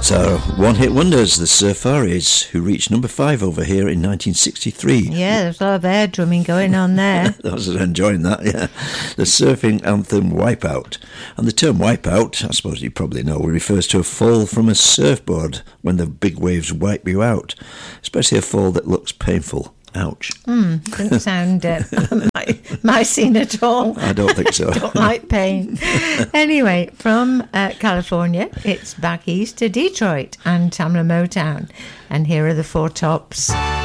That's our one-hit wonders, the Surfaris, who reached number 5 over here in 1963. Yeah, there's a lot of air drumming going on there. I was enjoying that, yeah. The surfing anthem Wipeout. And the term wipeout, I suppose you probably know, refers to a fall from a surfboard when the big waves wipe you out, especially a fall that looks painful. Ouch. Doesn't sound my scene at all. I don't think so. Don't like pain. Anyway, from California, it's back east to Detroit and Tamla Motown. And here are the Four Tops.